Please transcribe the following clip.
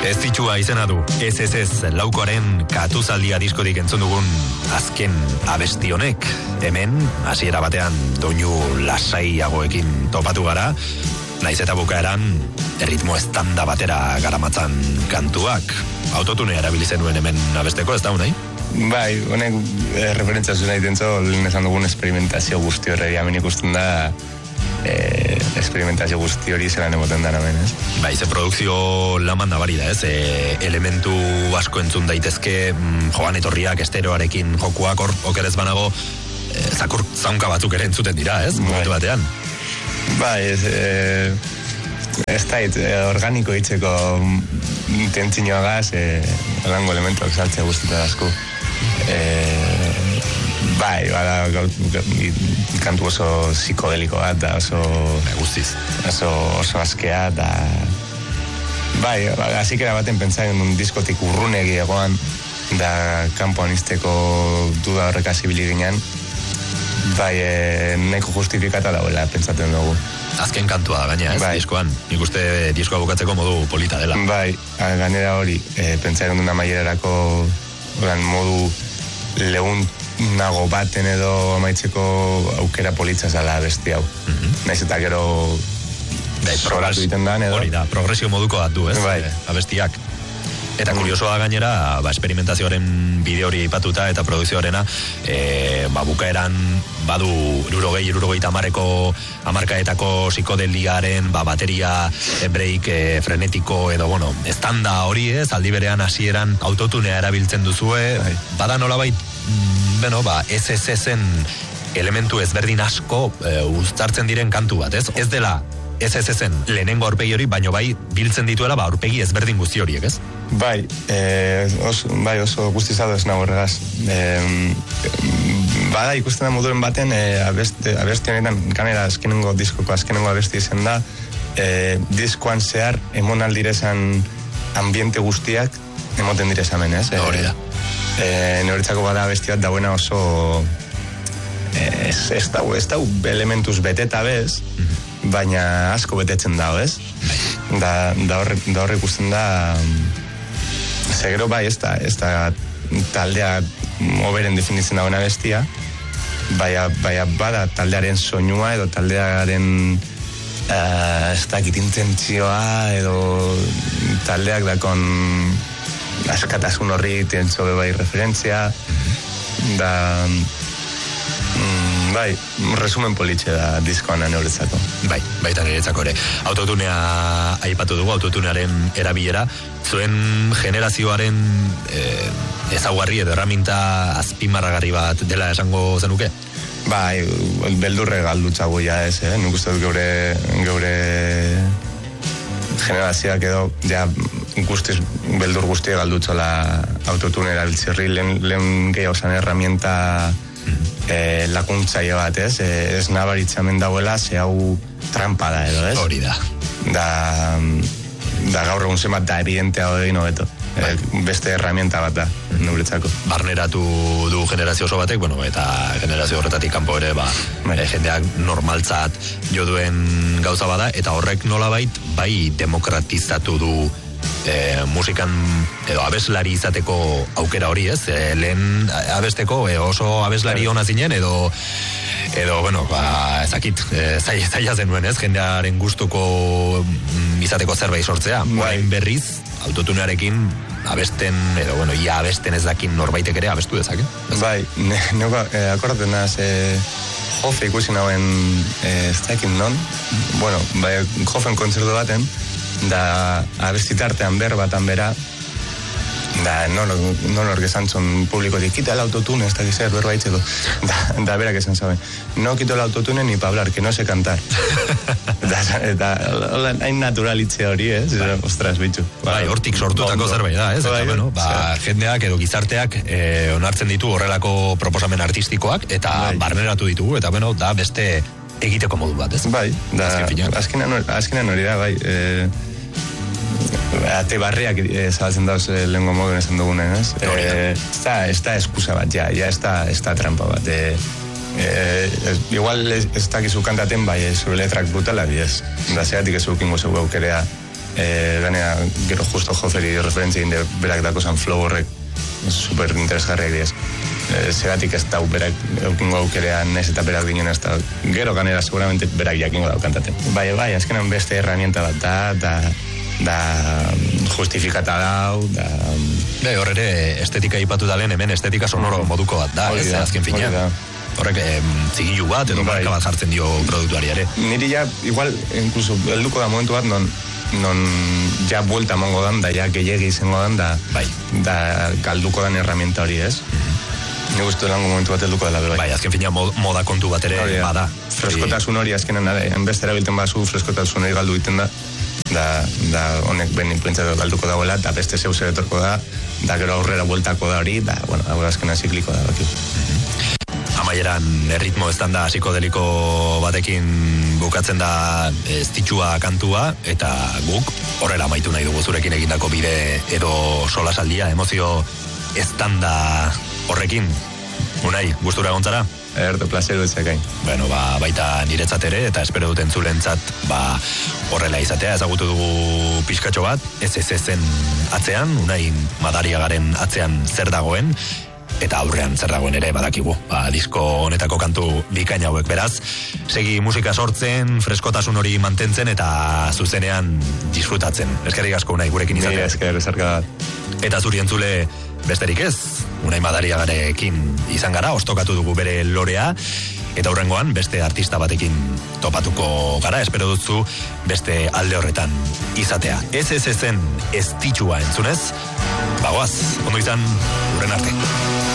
Ez ditxua izena du, ez, laukoaren katuzaldia diskotik entzun dugun azken abesti honek. Hemen, hasiera batean doinu lasaiagoekin topatu gara, naiz eta bukaeran erritmo estanda batera garamatzan kantuak. Autotunea erabili zenuen hemen abesteko, ez da unai? Bai, honek referentzia zuen egiten zo, lehen esan dugun esperimentazio guzti horreri, hemen ikusten da esperimentazio guzti hori zelan emoten da hemen, ez? Bai, ze produkzio laman nabari da, ez? Elementu asko entzun daitezke, joan etorriak, estereoarekin jokuak, okerez banago, zakur zaunka batzuk ere entzuten dira, ez? Momentu batean. Bai, ez da organiko hitzeko tentzinoagaz, olango elementuak saltzea guztita asko. Bai, bada kantu oso psikodeliko bat, da oso guztiz. Oso askea, da bai, azikera baten pentsatzen un diskotik urrunegi egoan, da kanpoan izteko duda horrek azibili ginen, bai, nahiko justifikata dauela pentsatzen dugu. Azken kantua da, gaina, ez, bai. Diskoan. Nik uste diskoa bukatzeko modu polita dela. Bai, gainera hori, pentsatzen duna maierarako modu leunago baten edo amaitzeko aukera politza zala besti hau. Naiz eta gero progratu iten dan edo. Hori da, progresio moduko bat du, ez? Bai. Abestiak. Eta kuriosoa gainera, esperimentazioaren bideo hori aipatuta eta produkzioarena, bukaeran badu 60 hamarkaetako psikodeliaren, bateria, break, frenetiko edo, estanda hori ez, aldi berean hasieran autotunea erabiltzen duzue, bada nolabait, SSS-en elementu ezberdin asko uztartzen diren kantu bat, ez? Ez dela SSS-en lehenengo aurpegi hori, baino bai biltzen dituela aurpegi ezberdin guzti horiek, ez? Bai, oso guztizado ez nago horregaz. Bada ikusten da moduren baten abesti honetan, kanera azkenengo diskoko azkenengo abesti izen da, diskoan zehar emon aldirezan ambiente guztiak emoten direzamen, ez? Hori da. Neuritzako bada abesti bat dauena oso ez da elementuz beteta bez, baina asko betetzen dago, ez? Da horre ikusten da segero bai, ez da taldea oberen definitzen dagoena bestia, baina bada taldearen soinua edo taldearen ez dakit intentzioa edo taldeak dakon askatasun horri tentzo bai referentzia da bai, resumen politxe da diskoan neuretzako. Bai, baita niretzako ere. Autotunea aipatu dugu, autotunearen erabilera, zuen generazioaren ezaugarri edo erraminta azpimarragarri bat dela esango zenuke? Bai, beldurre galdutxago ja ez, nik uste dut geure generazioak edo ja guztiz beldur guztia galdutxola autotune erabiltzerri lehen gehiago zan erramienta lakuntzaile bat, ez? Ez nabaritzamen dauela, ze hau trampa da edo, ez? Hori da. Da gaur egun zenbat da evidentea hori nobeto. Beste herramienta bat da, nuretzako. Barneratu du generazio oso batek, eta generazio horretatik kanpo ere, jendeak normaltzat jo duen gauza bada, eta horrek nolabait bai demokratizatu du musikan edo abeslari izateko aukera hori, ez? Lehen abesteko oso abeslari ona zinen edo ezakit, zaila zenuen, ez? Jendearen gustuko izateko zerbait sortzea. Orain berriz, autotunearekin abesten, edo ia abesten ez dakin norbaitek ere abestu dezake. Bai, nuko akordaten naz, Jofe ikusi nauen ez dakin non, Jofen kontzertu baten, da abestitartean batan bera, da non orke zantzon publiko dikita el autotune, ez da gizar berbaitzeko, da berak esan zaben, no quito el autotune ni pa hablar, que no sé cantar. Eta hain naturalitze hori, ez? Ostras, bitxu. Bai, hortik sortutako zerbait da, ez? Eta, jendeak edo gizarteak onartzen ditu horrelako proposamen artistikoak, eta barneratu ditugu, eta da beste egiteko modu bat, ez? Bai, da azkenan hori da, bai, ate barriak zabaltzen dauz lehenko moduen esan dugunen, ez? Ez da eskusa bat, ja ez da trampa bat. Igual ez dakizu kantaten, bai, zure letrak brutala, ez? Da zeatik ez ukingo zeu aukerea ganea gero justo Joferi referentzia inde berak dako zan flow horrek super interesgarriak diez. Segatik ez dau berak eukingo aukerean ez eta berak dinen ez da gero ganera seguramente berak jakingo dau kantaten. Bai, azkenan beste herramienta bat da justifikata dau, da... Hor ere estetika ipatu da lehen, hemen estetika sonoro moduko bat da, ez azken fina. Horrek zigilu bat edo marka bat jartzen dio produktuari ere. Niri ja, igual, incluso, helduko da momentu bat, non ja buelta emango dan, da ja gehiagi izango dan, da galduko dan herramienta hori, ez? Nik uste lango momentu bat helduko dela, bai. Bai, azken fina moda kontu bat ere bada. Freskotasun hori azkenan, enbeste erabilten bazu, freskotasun hori galdu egiten da honek ben influentzatu galduko dagoela, eta beste zeu zer etorko da gero aurrera bueltako da hori, da, bueno, hau azkenan zikliko da, baki. Amaieran erritmo estanda psikodeliko batekin bukatzen da estitxua kantua, eta guk horrela amaitu nahi dugu zurekin egindako bide edo solasaldia, emozio estanda horrekin. Unai, gustura egontzara? Erdo, placeru etzakain. Bueno, baita niretzat ere, eta espero duten zulentzat, horrela izatea, ezagutu dugu pixkatxo bat, ez atzean, Unai Madariagaren atzean zer dagoen, eta aurrean zer dagoen ere badakigu, disko honetako kantu bikain hauek, beraz, segi musika sortzen, freskotasun hori mantentzen, eta zuzenean disfrutatzen. Eskerrik asko, Unai, gurekin izatea. Eskerrik Eta zuri entzule besterik ez, Unai Madariagarekin izan gara, ostokatu dugu bere lorea, eta hurrengoan beste artista batekin topatuko gara, espero dutzu beste alde horretan izatea. Ez estitxua entzunez, bagoaz, ondo izan, hurren arte.